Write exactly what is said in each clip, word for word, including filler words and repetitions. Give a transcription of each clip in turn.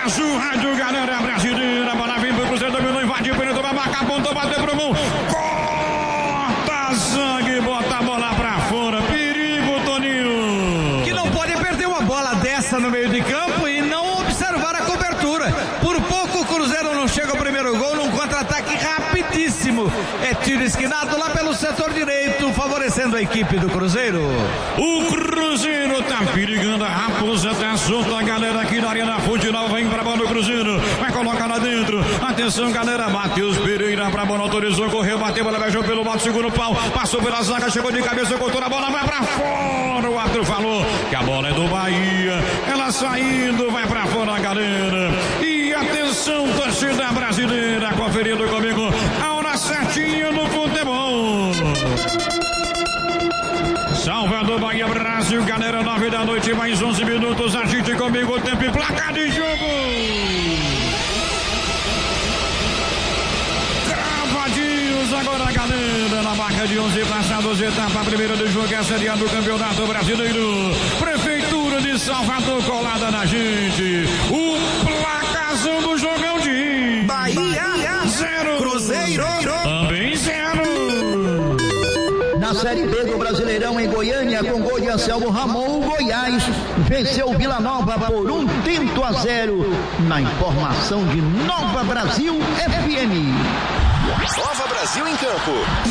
Brasil, Rádio Galera Brasileira, bola vem pro Cruzeiro, dominou, invadiu, penetrou, vai marcar, apontou, bateu pro mão, corta a sangue, bota a bola pra fora, perigo, Toninho. Que não pode perder uma bola dessa no meio de campo e não observar a cobertura. Por pouco o Cruzeiro não chega ao primeiro gol num contra-ataque rapidíssimo. É tiro esquinado lá pelo setor direito, favorecendo a equipe do Cruzeiro. O Cruzeiro tá perigando, a Raposa tá solta, a galera aqui na Arena Futebol vem pra bola do Cruzeiro, vai colocar lá dentro, atenção galera, Matheus Pereira pra bola, autorizou, correu, bateu, bola viajou pelo mato, segura o pau, passou pela zaga, chegou de cabeça, cortou a bola, vai pra fora, o árbitro falou que a bola é do Bahia, ela saindo, vai pra fora galera, e atenção torcida brasileira, conferindo comigo, a hora certinha no futebol. Salvador, Bahia, Brasil, galera, nove da noite, mais onze minutos, a gente comigo, tempo e placar de jogo. Cravadinhos agora, galera, na marca de onze passados, etapa primeira do jogo, é a Série A do Campeonato Brasileiro. Prefeitura de Salvador colada na gente. O placarzão do jogão de Bahia, zero. Cruzeiro, também zero. Na Série B do Brasileirão em Goiânia, com gol de Anselmo Ramon, o Goiás venceu o Vila Nova por um tento a zero. Na informação de Nova Brasil F M. Nova Brasil em campo.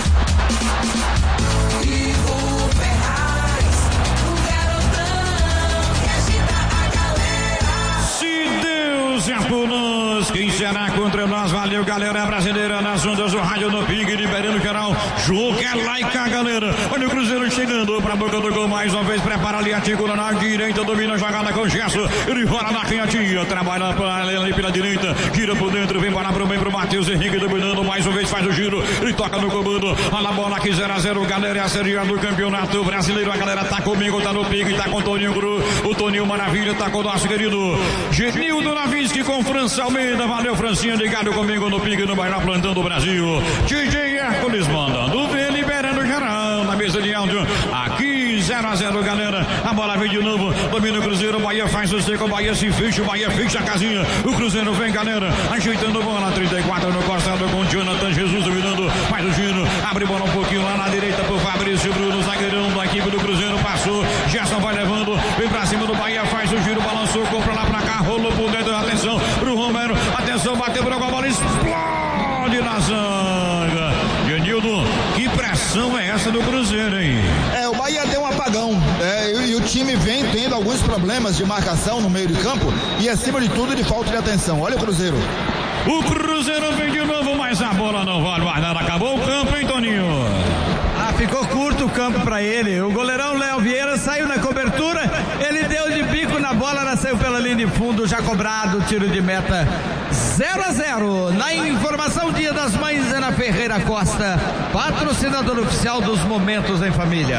É por nós, quem será contra nós? Valeu, galera brasileira, nas ondas do rádio no Ping, liberando geral. Jogo é lá e cá, galera. Olha o Cruzeiro chegando pra boca do gol mais uma vez. Prepara ali, articula na direita, domina a jogada com o Gerson. Ele rola na canhotinha, trabalha ali pela direita, gira por dentro, vem para pro bem pro Matheus Henrique, dominando mais uma vez, faz o giro. Ele toca no comando. Olha a bola aqui, zero a zero, galera. É a Série A do Campeonato Brasileiro. A galera tá comigo, tá no Ping, tá com o Toninho Gru. O Toninho Maravilha tá com o nosso querido Genildo Navis. Com França Almeida, valeu Francinha, ligado comigo no Ping, no Bairro Plantão do Brasil. D J Hércules mandando ver, liberando geral na mesa de áudio. Aqui zero a zero, galera. A bola vem de novo, domina o Cruzeiro. Bahia faz o seco, Bahia se fecha, o Bahia fecha a casinha. O Cruzeiro vem, galera, ajeitando bola. trinta e quatro no costado com Jonathan Jesus dominando, faz o giro, abre bola um pouquinho lá na direita pro Fabrício Bruno, zagueirão da equipe do Cruzeiro. Passou, Gerson vai levando, vem pra cima do Bahia, faz o giro, balançou, compra lá pra cá, rolou por dentro. Atenção pro Romero, atenção, bateu por a bola, explode na zaga. Genildo, que pressão é essa do Cruzeiro, hein? É, o Bahia deu um apagão, é, e, e o time vem tendo alguns problemas de marcação no meio de campo e acima de tudo de falta de atenção. Olha o Cruzeiro. O Cruzeiro vem de novo, mas a bola não vale mais nada. Acabou o campo, hein, Toninho? Ah, ficou curto o campo pra ele. O goleirão Léo Vieira saiu na cobertura, ele deu de bico na bola, ela saiu pela linha de fundo, já cobrado, tiro de meta zero a zero. Na informação, Dia das Mães é na Ferreira Costa, patrocinador oficial dos Momentos em Família.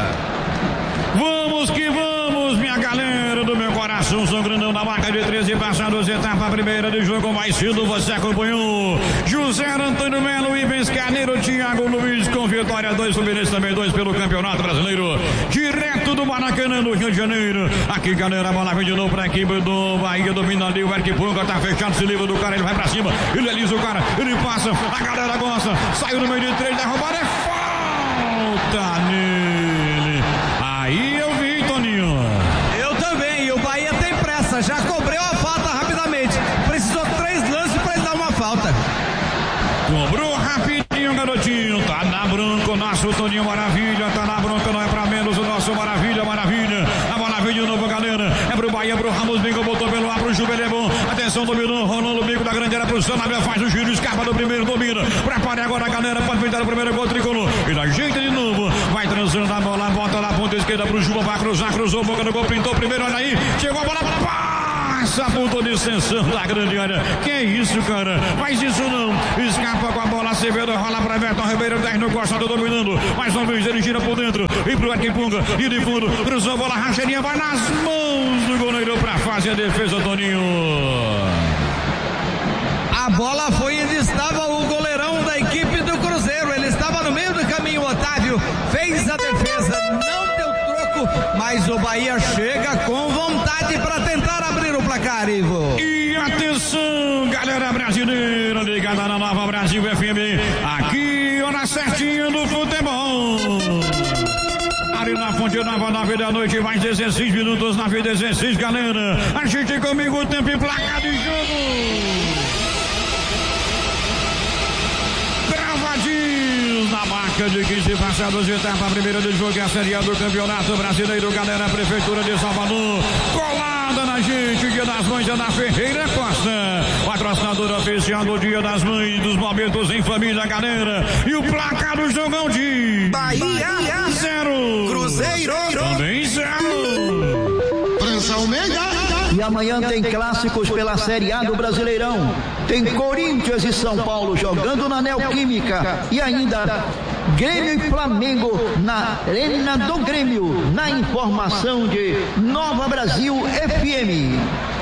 Vamos que vamos, minha galera do meu coração, São Grandão na marca de treze passados, etapa primeira do jogo mais cedo, você acompanhou José Antônio Melo, Ivens Carneiro, Thiago Luiz com vitória, dois Fluminense também, dois pelo Campeonato Brasileiro, direto do Maracanã, no Rio de Janeiro. Aqui, galera, a bola vem de novo pra equipe do Bahia, domina ali o Eric Punga, tá fechado, se livra do cara, ele vai pra cima, ele alisa o cara, ele passa, a galera gosta, saiu no meio de três, derrubaram, é falta nele. Aí eu vi, Toninho. Eu também, e o Bahia tem pressa, já cobrou a falta rapidamente, precisou três lances pra ele dar uma falta. Cobrou rapidinho, garotinho, tá na bronca o nosso Toninho Maravilha, tá na bronca, não é pra menos o nosso Maravilha, Maravilha. A bola vem de novo, galera, é pro Bahia, pro Ramos, Bingo, botou pelo ar, pro Júbel, é bom, atenção, dominou, rolando o bico da grande área pro Sanabel, faz o giro, escapa do primeiro, domina, prepare agora, galera, pode pintar o primeiro gol, tricolor, ele ajeita de novo, vai transando a bola, bota lá, ponta esquerda pro Juba, vai cruzar, cruzou, boca do gol, pintou primeiro, olha aí, chegou a bola, bola, passa, ponto de extensão da grande área, que é isso, cara, faz isso não, escapa com a bola, Acevedo, rola pra Everton Ribeiro, dez no costado, dominando, mais uma vez, ele gira por dentro, e pro Arquipunga, e de fundo, cruzou a bola, racheirinha, vai nas mãos do goleiro pra fazer a defesa, Toninho. A bola foi onde estava o goleirão da equipe do Cruzeiro, ele estava no meio do caminho, o Otávio fez a defesa, não deu troco, mas o Bahia chega com vontade para tentar abrir o placar, Ivo. E atenção, galera brasileira, ligada na Nova Brasil F M. Aqui, hora certinha do futebol. Ali na Fonte Nova, nove da noite, mais dezesseis minutos, nove e dezesseis, galera. Assiste comigo o tempo e placa de jogo. Travadinhos na marca de quinze passados de etapa, a primeira de jogo é a Série A do Campeonato Brasileiro, galera. Prefeitura de Salvador, colada na gente, Dia das Mães é na Ferreira Costa, patrocinadora oficial do Dia das Mães, dos momentos em família, galera. E o placar do jogão de Bahia, zero, Cruzeiro, também zero. França Almeida. E amanhã tem clássicos pela Série A do Brasileirão. Tem Corinthians e São Paulo jogando na Neoquímica. E ainda Grêmio e Flamengo na Arena do Grêmio. Na informação de Nova Brasil F M.